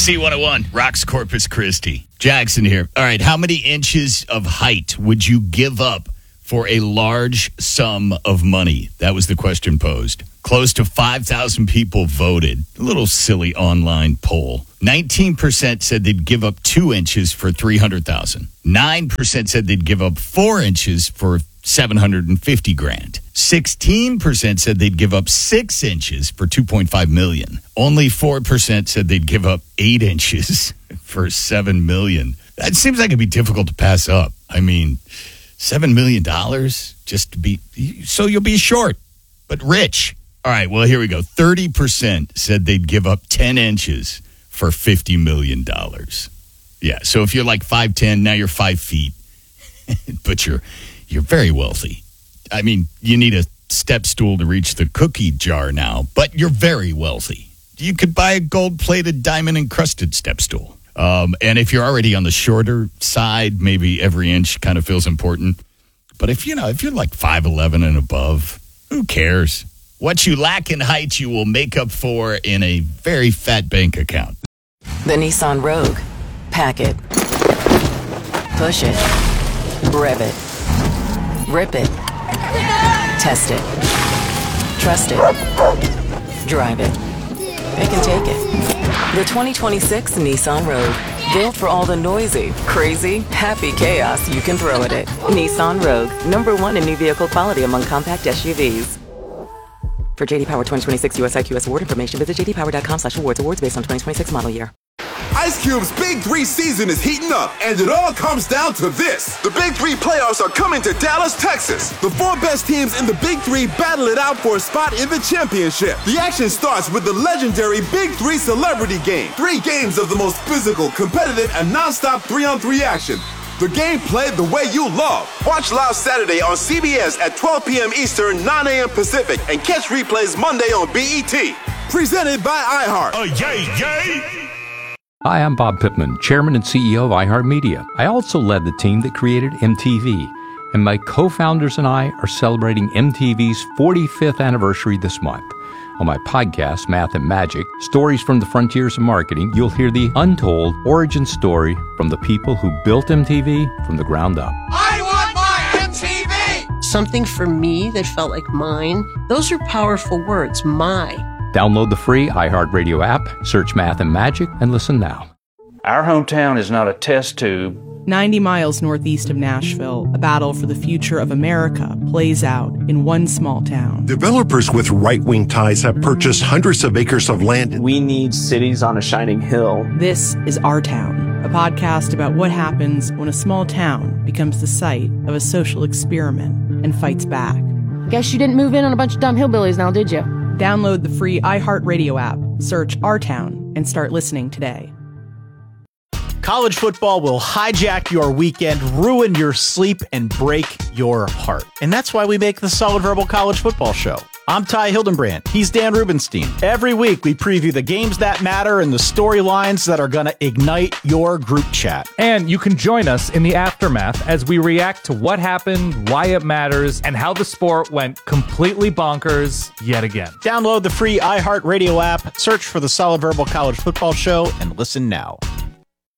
C101, Rocks Corpus Christi. Jackson here. All right, how many inches of height would you give up for a large sum of money? That was the question posed. Close to 5,000 people voted. A little silly online poll. 19% said they'd give up 2 inches for $300,000. 9% said they'd give up 4 inches for $750,000. 16% said they'd give up 6 inches for $2.5 million. Only 4% said they'd give up 8 inches for $7 million. That seems like it'd be difficult to pass up. I mean, $7 million just to be, so you'll be short, but rich. All right, well, here we go. 30% said they'd give up 10 inches for $50 million. Yeah, so if you're like 5'10", now you're 5 feet, but you're very wealthy. I mean, you need a step stool to reach the cookie jar now, but you're very wealthy. You could buy a gold-plated, diamond-encrusted step stool. And if you're already on the shorter side, maybe every inch kind of feels important. But if you're like 5'11" and above, who cares? What you lack in height, you will make up for in a very fat bank account. The Nissan Rogue. Pack it. Push it. Rev it. Rip it. Test it. Trust it. Drive it. It can take it. The 2026 Nissan Rogue. Built for all the noisy, crazy, happy chaos you can throw at it. Nissan Rogue. #1 in new vehicle quality among compact SUVs. For JD Power 2026 US IQS award information, visit jdpower.com/awards. Awards based on 2026 model year. Ice Cube's Big 3 season is heating up, and it all comes down to this. The Big 3 playoffs are coming to Dallas, Texas. The 4 best teams in the Big 3 battle it out for a spot in the championship. The action starts with the legendary Big 3 Celebrity Game. 3 games of the most physical, competitive, and non-stop 3-on-3 action. The game played the way you love. Watch live Saturday on CBS at 12 p.m. Eastern, 9 a.m. Pacific, and catch replays Monday on BET. Presented by iHeart. Oh, yay, yay! Hi, I'm Bob Pittman, Chairman and CEO of iHeartMedia. I also led the team that created MTV, and my co-founders and I are celebrating MTV's 45th anniversary this month. On my podcast, Math and Magic, Stories from the Frontiers of Marketing, you'll hear the untold origin story from the people who built MTV from the ground up. I want my MTV! Something for me that felt like mine. Those are powerful words, my. Download the free iHeartRadio app, search Math and Magic, and listen now. Our hometown is not a test tube. 90 miles northeast of Nashville, a battle for the future of America plays out in one small town. Developers with right-wing ties have purchased hundreds of acres of land. We need cities on a shining hill. This is Our Town, a podcast about what happens when a small town becomes the site of a social experiment and fights back. Guess you didn't move in on a bunch of dumb hillbillies now, did you? Download the free iHeartRadio app, search Our Town, and start listening today. College football will hijack your weekend, ruin your sleep, and break your heart. And that's why we make the Solid Verbal College Football Show. I'm Ty Hildenbrand. He's Dan Rubenstein. Every week, we preview the games that matter and the storylines that are going to ignite your group chat. And you can join us in the aftermath as we react to what happened, why it matters, and how the sport went completely bonkers yet again. Download the free iHeartRadio app, search for the Solid Verbal College Football Show, and listen now.